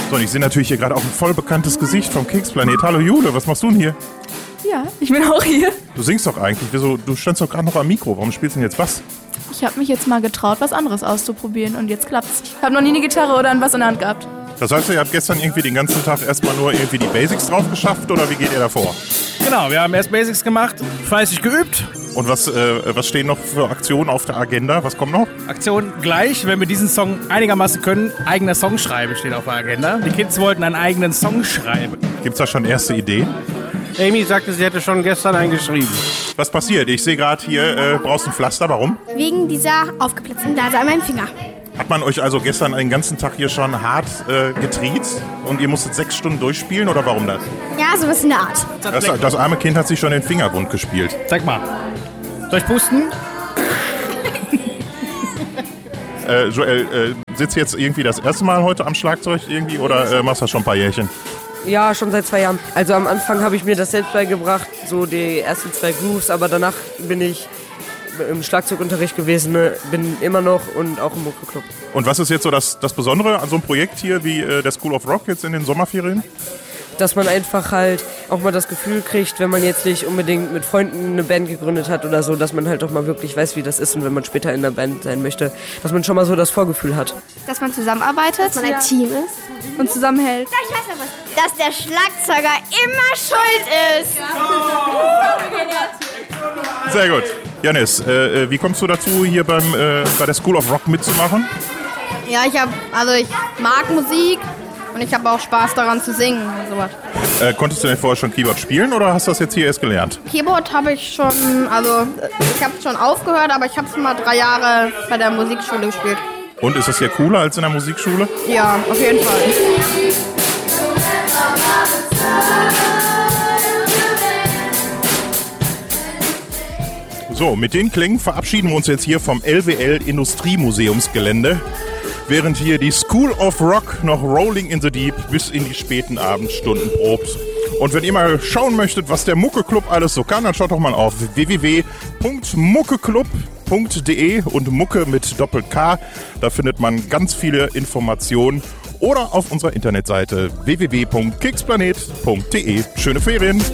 So, und ich sehe natürlich hier gerade auch ein voll bekanntes Gesicht vom Keksplanet. Hallo Jule, was machst du denn hier? Ja, ich bin auch hier. Du singst doch eigentlich. Wieso? Du standst doch gerade noch am Mikro. Warum spielst du denn jetzt Bass? Ich habe mich jetzt mal getraut, was anderes auszuprobieren und jetzt klappt's. Ich habe noch nie eine Gitarre oder ein Bass in der Hand gehabt. Das heißt, ihr habt gestern irgendwie den ganzen Tag erstmal nur irgendwie die Basics drauf geschafft oder wie geht ihr da vor? Genau, wir haben erst Basics gemacht, fleißig geübt. Und was stehen noch für Aktionen auf der Agenda? Was kommt noch? Aktion gleich, wenn wir diesen Song einigermaßen können, eigener Song schreiben steht auf der Agenda. Die Kids wollten einen eigenen Song schreiben. Gibt's da schon erste Ideen? Amy sagte, sie hätte schon gestern einen geschrieben. Was passiert? Ich sehe gerade hier, brauchst ein Pflaster. Warum? Wegen dieser aufgeplatzten Blase an meinem Finger. Hat man euch also gestern den ganzen Tag hier schon hart getriezt und ihr musstet 6 Stunden durchspielen oder warum das? Ja, sowas in der Art. Das arme Kind hat sich schon den Finger wund gespielt. Zeig mal. Soll ich pusten? Joel, sitzt jetzt irgendwie das erste Mal heute am Schlagzeug irgendwie oder machst du das schon ein paar Jährchen? Ja, schon seit 2 Jahren. Also am Anfang habe ich mir das selbst beigebracht, so die ersten 2 Grooves, aber danach bin ich im Schlagzeugunterricht gewesen, ne? Bin immer noch und auch im Mucke-Club. Und was ist jetzt so das Besondere an so einem Projekt hier wie der School of Rock jetzt in den Sommerferien? Dass man einfach halt auch mal das Gefühl kriegt, wenn man jetzt nicht unbedingt mit Freunden eine Band gegründet hat oder so, dass man halt auch mal wirklich weiß, wie das ist und wenn man später in der Band sein möchte, dass man schon mal so das Vorgefühl hat. Dass man zusammenarbeitet, dass man ein Team ist und zusammenhält. Ich weiß noch was. Dass der Schlagzeuger immer schuld ist. Sehr gut. Janis, wie kommst du dazu, hier bei der School of Rock mitzumachen? Ja, ich mag Musik und ich habe auch Spaß daran zu singen und sowas. Konntest du denn vorher schon Keyboard spielen oder hast du das jetzt hier erst gelernt? Keyboard habe ich schon, ich habe schon aufgehört, aber ich habe es mal 3 Jahre bei der Musikschule gespielt. Und ist das hier cooler als in der Musikschule? Ja, auf jeden Fall. So, mit den Klängen verabschieden wir uns jetzt hier vom LWL Industriemuseumsgelände, während hier die School of Rock noch Rolling in the Deep bis in die späten Abendstunden probt. Und wenn ihr mal schauen möchtet, was der Mucke-Club alles so kann, dann schaut doch mal auf www.muckeclub.de und Mucke mit Doppel-K. Da findet man ganz viele Informationen. Oder auf unserer Internetseite www.keksplanet.de. Schöne Ferien!